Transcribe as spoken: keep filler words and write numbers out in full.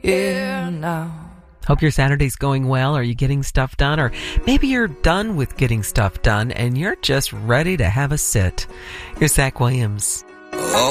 here now. Hope your Saturday's going well. Are you getting stuff done? Or maybe you're done with getting stuff done and you're just ready to have a sit. Here's Zach Williams.